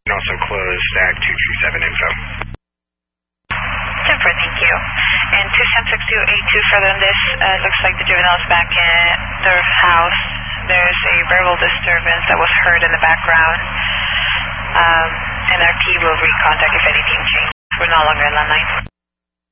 And also close stack 237 info. Super, thank you. And 276-282 further than this, looks like the juvenile is back in their house. There's a verbal disturbance that was heard in the background. And our team will recontact if anything changes. We're no longer in landline.